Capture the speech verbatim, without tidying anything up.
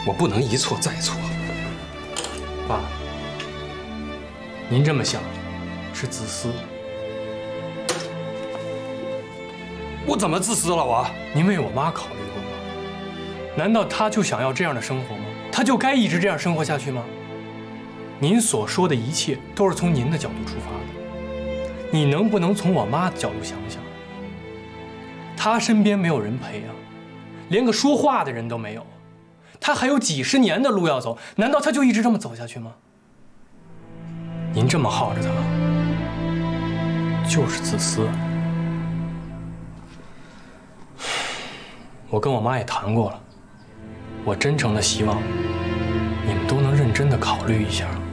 我不能一错再错。 爸，您这么想是自私。 我怎么自私了？我？ 您为我妈考虑过吗？难道她就想要这样的生活吗？她就该一直这样生活下去吗？您所说的一切都是从您的角度出发的，你能不能从我妈的角度想想？她身边没有人陪啊，连个说话的人都没有，她还有几十年的路要走，难道她就一直这么走下去吗？您这么耗着她，就是自私。我跟我妈也谈过了，我真诚的希望你们都能认真的考虑一下。